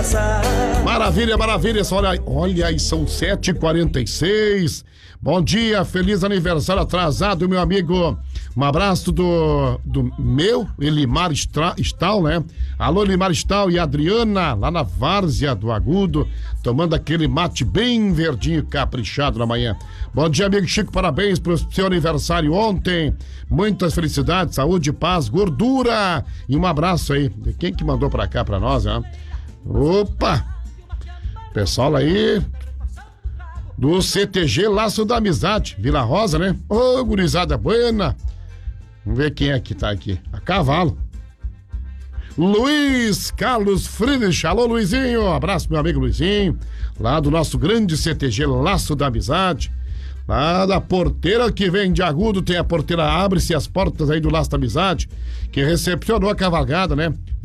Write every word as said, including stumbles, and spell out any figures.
abraçar. Maravilha, maravilha. Olha, olha aí, são sete e quarenta e seis. Bom dia, feliz aniversário atrasado, meu amigo. Um abraço do, do meu Elimar Stal, né? Alô, Elimar Stal e Adriana, lá na Várzea do Agudo, tomando aquele mate bem verdinho, caprichado na manhã. Bom dia, amigo Chico, parabéns pro seu aniversário ontem. Muitas felicidades, saúde, paz, gordura. E um abraço aí. Quem que mandou pra cá pra nós, né? Opa! Pessoal aí do C T G Laço da Amizade, Vila Rosa, né? Ô, oh, gurizada buena. Vamos ver quem é que tá aqui. A cavalo. Luiz Carlos Friedrich. Alô, Luizinho. Abraço, meu amigo Luizinho. Lá do nosso grande C T G Laço da Amizade. Lá da porteira que vem de Agudo, tem a porteira, abre-se as portas aí do Laço da Amizade, que recepcionou a cavalgada, né?